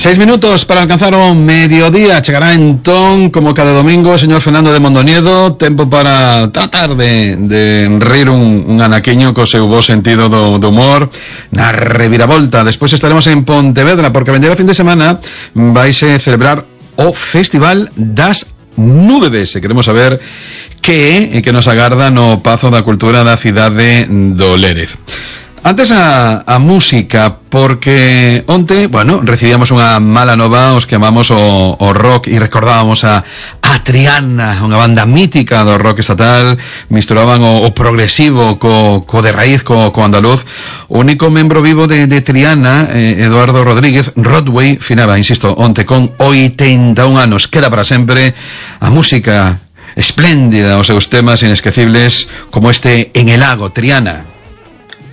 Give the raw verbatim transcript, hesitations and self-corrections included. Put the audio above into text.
Seis minutos para alcanzar o mediodía. Chegará entón, como cada domingo, o señor Fernando de Mondoñedo. Tempo para tratar de, de rir un, un anaquiño co seu bo sentido do, do humor na reviravolta. Despois estaremos en Pontevedra, porque a vendeira fin de semana vaise celebrar o Festival das Núbedes, e queremos saber que é e que nos agarda no Pazo da Cultura da cidade do Lérez. Antes a, a música, porque onte, bueno, recibíamos unha mala nova os que amamos o, o rock e recordábamos a, a Triana, unha banda mítica do rock estatal, misturaban o, o progresivo co, co de raíz, co, co andaluz. O único membro vivo de, de Triana, eh, Eduardo Rodríguez Rodway, finaba, insisto, onte con oitenta e un anos. Queda para sempre a música espléndida, os seus temas inesquecibles como este En el lago, Triana.